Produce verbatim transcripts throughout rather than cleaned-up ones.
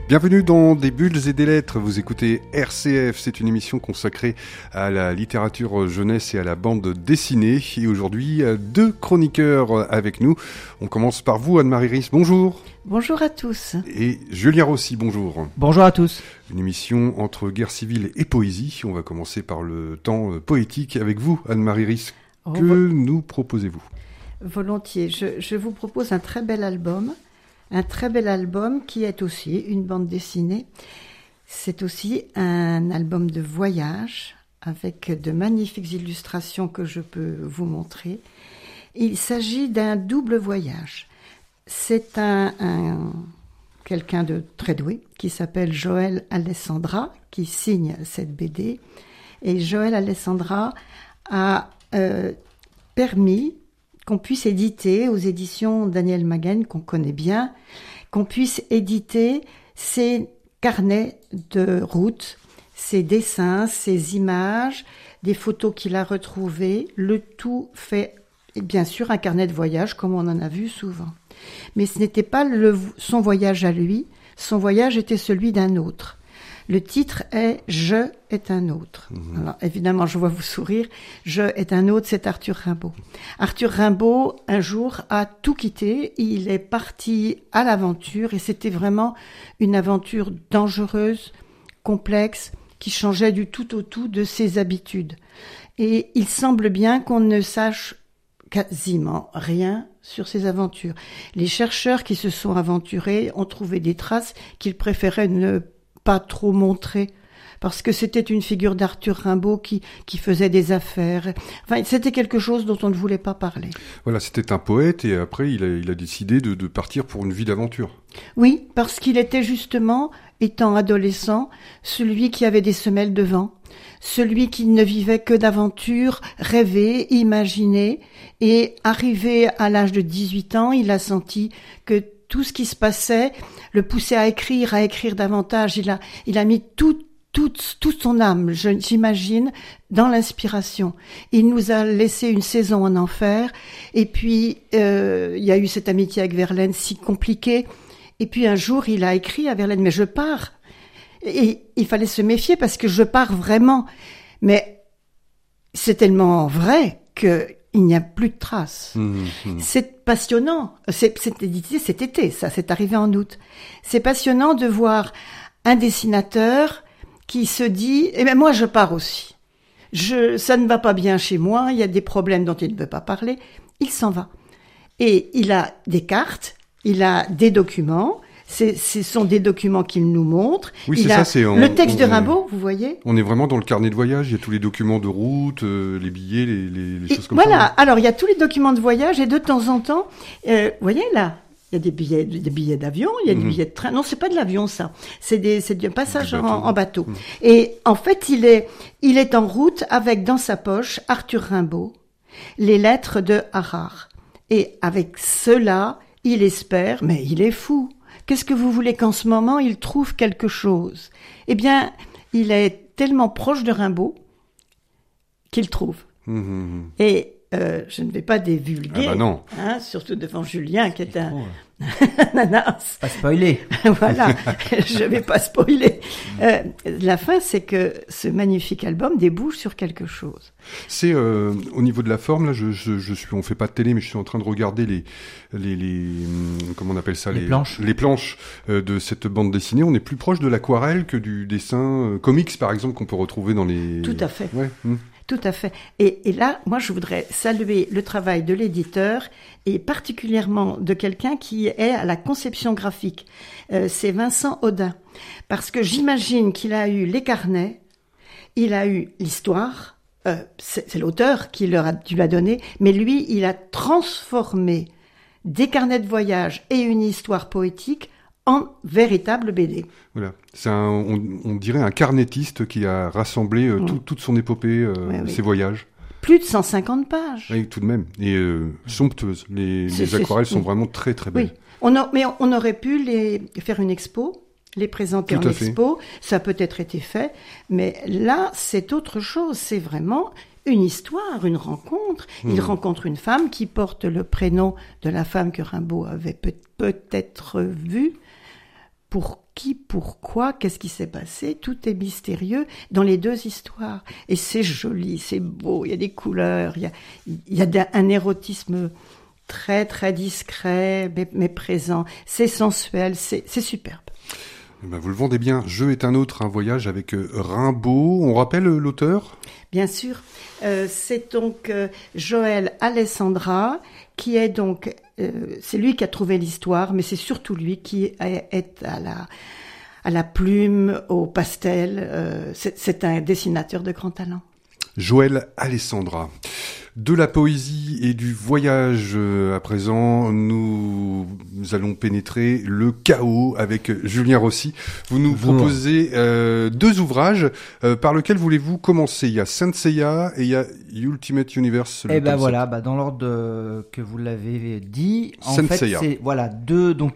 Bienvenue dans Des bulles et des lettres, vous écoutez R C F, c'est une émission consacrée à la littérature jeunesse et à la bande dessinée. Et aujourd'hui, deux chroniqueurs avec nous. On commence par vous, Anne-Marie Ris, bonjour. Bonjour à tous. Et Julien Rossi, bonjour. Bonjour à tous. Une émission entre guerre civile et poésie. On va commencer par le temps poétique avec vous, Anne-Marie Ris. Oh, que vo- nous proposez-vous ? Volontiers. Je, je vous propose un très bel album. Un très bel album qui est aussi une bande dessinée. C'est aussi un album de voyage avec de magnifiques illustrations que je peux vous montrer. Il s'agit d'un double voyage. C'est un, un quelqu'un de très doué qui s'appelle Joël Alessandra qui signe cette B D. Et Joël Alessandra a euh, permis qu'on puisse éditer aux éditions Daniel Maguen, qu'on connaît bien, qu'on puisse éditer ces carnets de route, ces dessins, ces images, des photos qu'il a retrouvées, le tout fait, et bien sûr, un carnet de voyage, comme on en a vu souvent. Mais ce n'était pas le, son voyage à lui, son voyage était celui d'un autre. Le titre est « Je est un autre mmh. ». Alors évidemment, je vois vous sourire. « Je est un autre », c'est Arthur Rimbaud. Arthur Rimbaud, un jour, a tout quitté. Il est parti à l'aventure et c'était vraiment une aventure dangereuse, complexe, qui changeait du tout au tout de ses habitudes. Et il semble bien qu'on ne sache quasiment rien sur ses aventures. Les chercheurs qui se sont aventurés ont trouvé des traces qu'ils préféraient ne pas trop montrer, parce que c'était une figure d'Arthur Rimbaud qui, qui faisait des affaires. Enfin, c'était quelque chose dont on ne voulait pas parler. Voilà, c'était un poète et après il a, il a décidé de, de partir pour une vie d'aventure. Oui, parce qu'il était justement, étant adolescent, celui qui avait des semelles de vent, celui qui ne vivait que d'aventures, rêver, imaginer, et arrivé à l'âge de dix-huit ans, il a senti que tout ce qui se passait le poussait à écrire, à écrire davantage. Il a, il a mis tout, tout, toute son âme, je, j'imagine, dans l'inspiration. Il nous a laissé une saison en enfer. Et puis, euh, il y a eu cette amitié avec Verlaine si compliquée. Et puis un jour, il a écrit à Verlaine, mais je pars. Et il fallait se méfier parce que je pars vraiment. Mais c'est tellement vrai que il n'y a plus de traces. Mmh, mmh. C'est passionnant. C'est, c'est édité cet été, ça, c'est arrivé en août. C'est passionnant de voir un dessinateur qui se dit, eh ben moi je pars aussi. Je, ça ne va pas bien chez moi, il y a des problèmes dont il ne veut pas parler. Il s'en va. Et il a des cartes, il a des documents. C'est, ce sont des documents qu'il nous montre. Oui, il c'est a ça, c'est... On, le texte on, de Rimbaud, vous voyez. On est vraiment dans le carnet de voyage, il y a tous les documents de route, euh, les billets, les, les, les et choses comme voilà. ça. Voilà, alors il y a tous les documents de voyage et de temps en temps, euh, vous voyez là, il y a des billets, des billets d'avion, il y a des mmh. billets de train. Non, c'est pas de l'avion ça, c'est des, c'est du passage bateau. En, en bateau. Mmh. Et en fait, il est, il est en route avec dans sa poche Arthur Rimbaud, les lettres de Harare. Et avec cela, il espère, mais il est fou. Qu'est-ce que vous voulez qu'en ce moment, il trouve quelque chose ? Eh bien, il est tellement proche de Rimbaud qu'il trouve. Mmh. Et euh, je ne vais pas divulguer, ah bah non. Hein, surtout devant Julien, qui est, est un ananas. Pas spoiler. Voilà, je ne vais pas spoiler. Euh, la fin, c'est que ce magnifique album débouche sur quelque chose. C'est euh, au niveau de la forme, là, je, je, je suis, on fait pas de télé, mais je suis en train de regarder les, les, les comment on appelle ça, les, les planches, les planches euh, de cette bande dessinée. On est plus proche de l'aquarelle que du dessin euh, comics, par exemple, qu'on peut retrouver dans les. Tout à fait. Ouais. Hum. Tout à fait. Et, et là, moi, je voudrais saluer le travail de l'éditeur et particulièrement de quelqu'un qui est à la conception graphique. Euh, c'est Vincent Audin. Parce que j'imagine qu'il a eu les carnets, il a eu l'histoire, euh, c'est, c'est l'auteur qui leur a dû la donner, mais lui, il a transformé des carnets de voyage et une histoire poétique en véritable B D. Voilà, c'est un, on, on dirait un carnettiste qui a rassemblé euh, mmh. tout, toute son épopée, euh, oui, oui. ses voyages. Plus de cent cinquante pages. Oui, tout de même. Et euh, somptueuses. Les, les aquarelles sont vraiment très très belles. Oui, on a, mais on aurait pu les faire une expo, les présenter tout en expo. Ça a peut-être été fait, mais là, c'est autre chose. C'est vraiment une histoire, une rencontre. Mmh. Il rencontre une femme qui porte le prénom de la femme que Rimbaud avait peut- peut-être vue. Pour qui, pourquoi, qu'est-ce qui s'est passé, tout est mystérieux dans les deux histoires. Et c'est joli, c'est beau, il y a des couleurs, il y a, il y a un érotisme très très discret, mais, mais présent. C'est sensuel, c'est, c'est superbe. Ben vous le vendez bien. Jeu est un autre, un voyage avec Rimbaud. On rappelle l'auteur ? Bien sûr. Euh, c'est donc euh, Joël Alessandra, qui est donc... Euh, c'est lui qui a trouvé l'histoire, mais c'est surtout lui qui est, est à la, à la plume, au pastel. Euh, c'est, c'est un dessinateur de grand talent. Joël Alessandra. De la poésie et du voyage euh, à présent, nous, nous allons pénétrer le chaos avec Julien Rossi. Vous nous Bonjour. proposez euh, deux ouvrages. Euh, par lequel voulez-vous commencer ? Il y a Saint Seiya et il y a Ultimate Universe. Et ben voilà, bah dans l'ordre de, que vous l'avez dit, en Saint fait Seiya. c'est voilà deux donc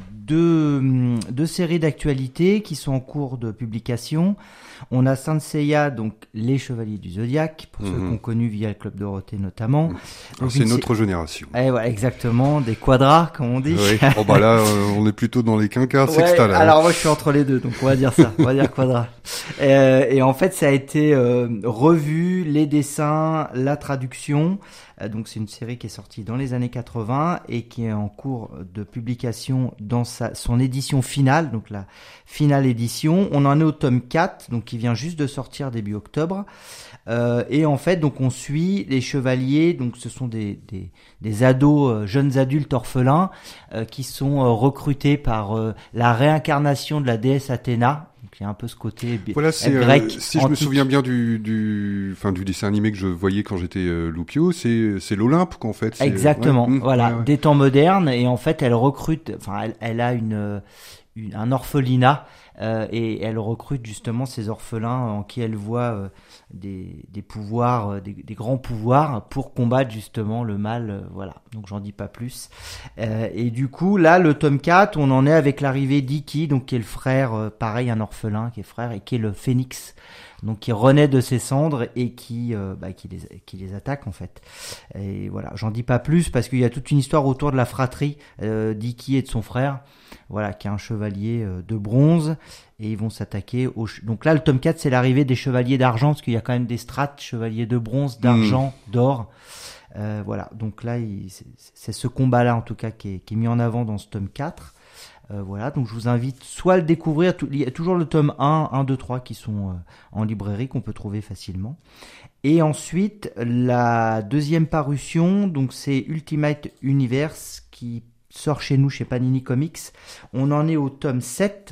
deux deux séries d'actualités qui sont en cours de publication. On a Saint Seiya, donc les Chevaliers du Zodiaque, pour mmh. ceux qui ont connu via le Club Dorothée notamment. Donc, c'est notre sé... génération. Eh voilà, exactement, des quadras, comme on dit. Oui. Oh bah là, euh, on est plutôt dans les quinquars, ouais, sexta là. Alors moi, je suis entre les deux, donc on va dire ça, on va dire quadra. Euh, et en fait, ça a été euh, revu, les dessins, la traduction. Euh, donc c'est une série qui est sortie dans les années quatre-vingts et qui est en cours de publication dans sa, son édition finale, donc la finale édition. On en est au tome quatre, donc qui vient juste de sortir début octobre. Euh, et en fait, donc on suit les chevaliers, donc ce sont des des, des ados, euh, jeunes adultes orphelins euh, qui sont euh, recrutés par euh, la réincarnation de la déesse Athéna. Donc il y a un peu ce côté voilà, c'est, grec. Euh, si antique. Je me souviens bien du du enfin du dessin animé que je voyais quand j'étais euh, Loupio, c'est c'est l'Olympe qu'en fait. C'est, exactement. ouais, voilà, ouais, ouais. Des temps modernes et en fait elle recrute, enfin elle elle a une, une un orphelinat. Euh, et elle recrute justement ces orphelins en qui elle voit euh, des, des pouvoirs, euh, des, des grands pouvoirs pour combattre justement le mal. Euh, voilà, donc j'en dis pas plus. Euh, et du coup, là, le tome quatre, on en est avec l'arrivée d'Iki, donc qui est le frère, euh, pareil, un orphelin qui est frère et qui est le phénix. Donc qui renaît de ses cendres et qui euh, bah, qui les qui les attaque en fait. Et voilà, j'en dis pas plus parce qu'il y a toute une histoire autour de la fratrie euh, d'Iki et de son frère. Voilà, qui est un chevalier euh, de bronze et ils vont s'attaquer au ch- donc là le tome quatre c'est l'arrivée des chevaliers d'argent parce qu'il y a quand même des strates chevaliers de bronze, d'argent, mmh. d'or. Euh, voilà, donc là il, c'est, c'est ce combat là en tout cas qui est qui est mis en avant dans ce tome quatre. Euh, voilà, donc je vous invite soit à le découvrir, tout, il y a toujours le tome un, un, deux, trois qui sont euh, en librairie qu'on peut trouver facilement. Et ensuite, la deuxième parution, donc c'est Ultimate Universe qui sort chez nous, chez Panini Comics. On en est au tome sept.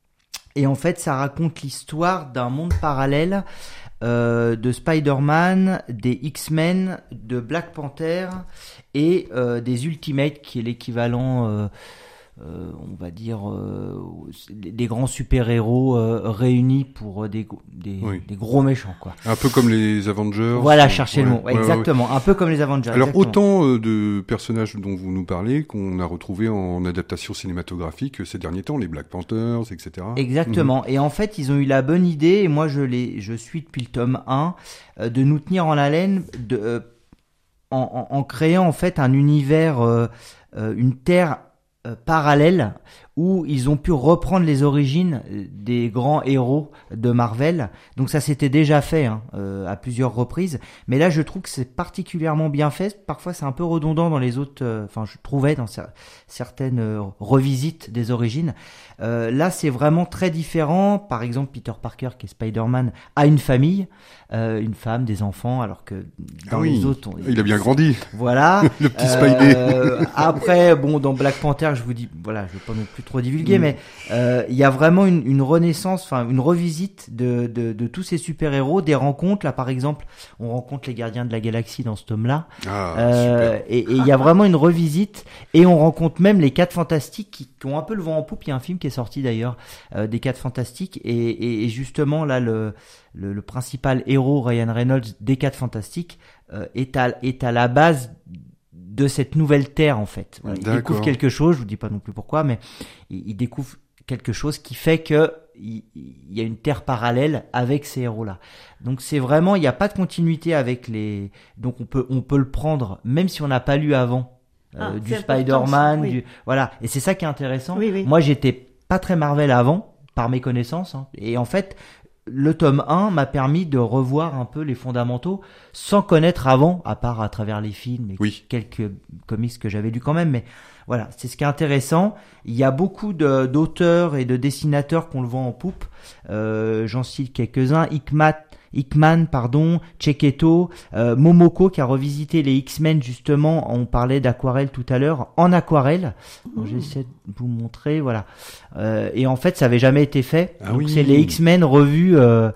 Et en fait, ça raconte l'histoire d'un monde parallèle euh, de Spider-Man, des X-Men, de Black Panther et euh, des Ultimates, qui est l'équivalent... Euh, Euh, on va dire euh, des grands super-héros euh, réunis pour des des, oui. des gros méchants quoi. Un peu comme les Avengers. Voilà, cherchez ouais, le mot. Ouais, ouais, exactement, ouais. Un peu comme les Avengers. Alors exactement. autant euh, de personnages dont vous nous parlez qu'on a retrouvé en adaptation cinématographique ces derniers temps, les Black Panthers, et cetera. Exactement. Mmh. Et en fait, ils ont eu la bonne idée, et moi je les je suis depuis le tome un, euh, de nous tenir en haleine de euh, en, en, en créant en fait un univers, euh, euh, une terre Euh, parallèle où ils ont pu reprendre les origines des grands héros de Marvel. Donc ça s'était déjà fait hein, euh, à plusieurs reprises, mais là je trouve que c'est particulièrement bien fait. Parfois c'est un peu redondant dans les autres, enfin euh, je trouvais dans cer- certaines euh, revisites des origines. Euh, là c'est vraiment très différent. Par exemple Peter Parker qui est Spider-Man a une famille, euh, une femme, des enfants, alors que dans ah oui, les autres on, il a bien grandi. Voilà. Le petit Spidey. Euh, après bon dans Black Panther je vous dis voilà je vais pas non plus trop divulguer, mmh. mais euh, il y a vraiment une, une renaissance, enfin une revisite de, de, de tous ces super-héros, des rencontres. Là, par exemple, on rencontre les Gardiens de la Galaxie dans ce tome-là. Ah, euh, et il y a vraiment une revisite. Et on rencontre même les Quatre Fantastiques qui, qui ont un peu le vent en poupe. Il y a un film qui est sorti d'ailleurs euh, des Quatre Fantastiques. Et, et, et justement, là, le, le, le principal héros, Ryan Reynolds, des Quatre Fantastiques, euh, est, à, est à la base de cette nouvelle terre en fait. Voilà, il découvre quelque chose, je vous dis pas non plus pourquoi, mais il, il découvre quelque chose qui fait que il, il y a une terre parallèle avec ces héros-là. Donc c'est vraiment, il n'y a pas de continuité avec les. Donc on peut on peut le prendre même si on n'a pas lu avant euh, ah, du Spider-Man, oui. du voilà. Et c'est ça qui est intéressant. Oui, oui. Moi j'étais pas très Marvel avant, par mes connaissances. Hein. Et en fait, le tome un m'a permis de revoir un peu les fondamentaux sans connaître avant, à part à travers les films et oui. quelques comics que j'avais lus quand même. Mais voilà, c'est ce qui est intéressant. Il y a beaucoup de, d'auteurs et de dessinateurs qu'on le vend en poupe. Euh, j'en cite quelques-uns. Hickman, Hickman, pardon, Cheketo, euh, Momoko qui a revisité les X-Men justement. On parlait d'aquarelle tout à l'heure, en aquarelle. Donc, j'essaie de vous montrer, voilà. Euh, et en fait, ça avait jamais été fait. Ah Donc oui. c'est les X-Men revus, euh,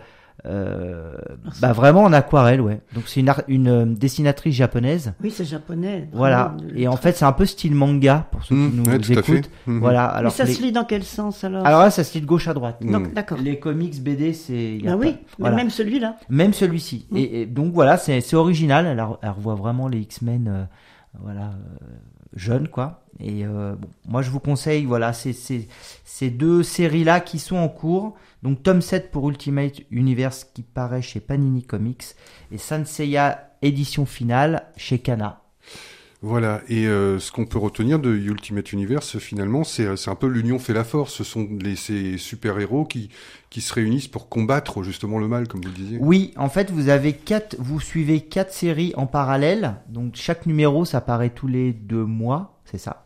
euh, bah vraiment en aquarelle, ouais. Donc c'est une, ar- une dessinatrice japonaise. Oui, c'est japonais. Voilà. Vraiment, Et en fait, c'est un peu style manga pour ceux Mmh, qui nous ouais, tout à fait. écoutent. Mmh. Voilà. Mais Alors ça les- se lit dans quel sens alors alors là, ça se lit de gauche à droite. Mmh. Donc, d'accord. Les comics B D, c'est. y a Ah pas- oui, mais voilà. même celui-là. Même celui-ci. Mm. Et, et donc voilà, c'est, c'est original. Elle, a- elle revoit vraiment les X-Men, euh, voilà, euh, jeunes quoi. Et euh, bon, moi je vous conseille, voilà, ces, ces, ces deux séries-là qui sont en cours. Donc tome sept pour Ultimate Universe qui paraît chez Panini Comics et Sanseiya édition finale chez Kana. Voilà, et euh, ce qu'on peut retenir de Ultimate Universe, finalement, c'est, c'est un peu l'union fait la force. Ce sont les, ces super-héros qui, qui se réunissent pour combattre justement le mal, comme vous le disiez. Oui, en fait, vous avez quatre, vous suivez quatre séries en parallèle. Donc chaque numéro, ça paraît tous les deux mois, c'est ça.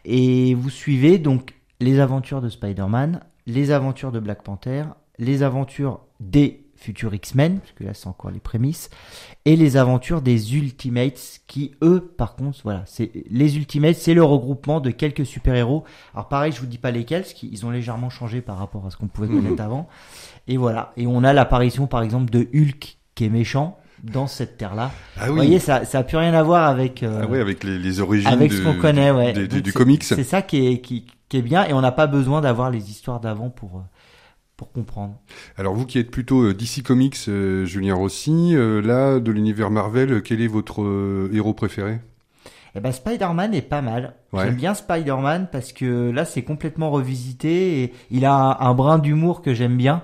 Et vous suivez donc les aventures de Spider-Man, les aventures de Black Panther, les aventures des futurs X-Men, parce que là c'est encore les prémices, et les aventures des Ultimates, qui eux, par contre, voilà, c'est les Ultimates, c'est le regroupement de quelques super-héros. Alors pareil, je vous dis pas lesquels, parce qu'ils ont légèrement changé par rapport à ce qu'on pouvait connaître mmh. avant. Et voilà, et on a l'apparition, par exemple, de Hulk qui est méchant dans cette terre-là. Ah oui. Vous voyez, ça, ça a plus rien à voir avec. Euh, ah ouais, avec les, les origines avec de, ce qu'on connaît, ouais. de, de, Donc, du c'est, comics. C'est ça qui est qui, qui est bien, et on n'a pas besoin d'avoir les histoires d'avant pour. pour comprendre. Alors vous qui êtes plutôt D C Comics, euh, Julien Rossi, euh, là, de l'univers Marvel, quel est votre euh, héros préféré ? Eh ben Spider-Man est pas mal. Ouais. J'aime bien Spider-Man parce que là c'est complètement revisité et il a un, un brin d'humour que j'aime bien.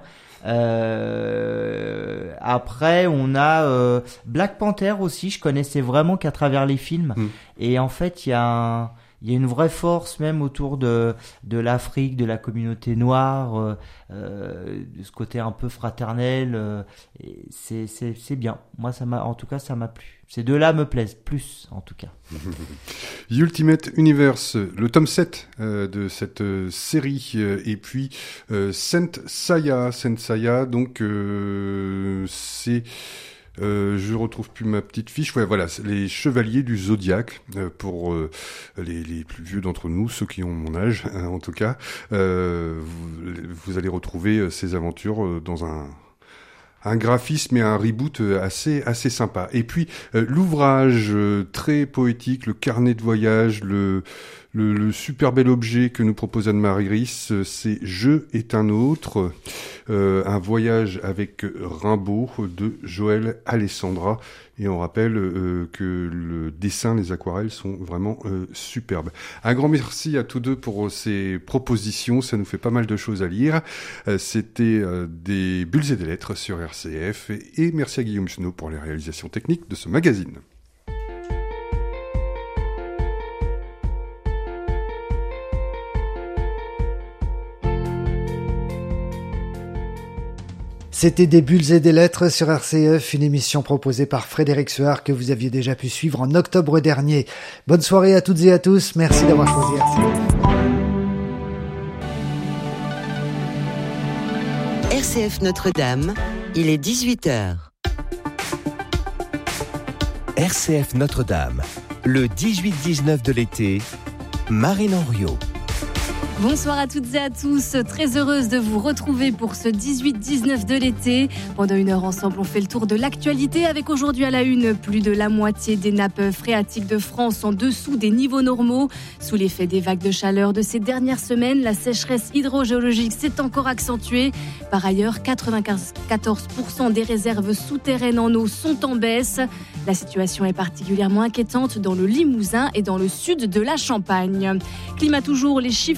Euh... Après on a euh, Black Panther aussi, je connaissais vraiment qu'à travers les films. Mmh. Et en fait il y a un... Il y a une vraie force même autour de de l'Afrique, de la communauté noire, euh, euh, de ce côté un peu fraternel. Euh, et c'est c'est c'est bien. Moi ça m'a, en tout cas ça m'a plu. Ces deux-là me plaisent plus en tout cas. Ultimate Universe, le tome sept euh, de cette euh, série, euh, et puis euh, Saint Seiya, Saint Seiya, donc euh, c'est Euh, je retrouve plus ma petite fiche. Ouais, voilà, c'est les Chevaliers du Zodiaque euh, pour euh, les, les plus vieux d'entre nous, ceux qui ont mon âge, hein, en tout cas. Euh, vous, vous allez retrouver euh, ces aventures euh, dans un un graphisme et un reboot assez assez sympa. Et puis euh, l'ouvrage euh, très poétique, le carnet de voyage, le Le, le super bel objet que nous propose Anne-Marie Riss, c'est Je est un autre, euh, un voyage avec Rimbaud de Joël Alessandra. Et on rappelle euh, que le dessin, les aquarelles sont vraiment euh, superbes. Un grand merci à tous deux pour ces propositions, ça nous fait pas mal de choses à lire. Euh, c'était euh, des bulles et des lettres sur R C F. Et, et merci à Guillaume Chenot pour les réalisations techniques de ce magazine. C'était des bulles et des lettres sur R C F, une émission proposée par Frédéric Suard que vous aviez déjà pu suivre en octobre dernier. Bonne soirée à toutes et à tous, merci d'avoir choisi R C F. R C F Notre-Dame, il est dix-huit heures. R C F Notre-Dame, le dix-huit dix-neuf de l'été, Marine Henriot. Bonsoir à toutes et à tous, très heureuse de vous retrouver pour ce dix-huit dix-neuf de l'été. Pendant une heure ensemble, on fait le tour de l'actualité avec aujourd'hui à la une, plus de la moitié des nappes phréatiques de France en dessous des niveaux normaux. Sous l'effet des vagues de chaleur de ces dernières semaines, la sécheresse hydrogéologique s'est encore accentuée. Par ailleurs, quatre-vingt-quatorze pour cent des réserves souterraines en eau sont en baisse. La situation est particulièrement inquiétante dans le Limousin et dans le sud de la Champagne. Climat toujours, les chiffres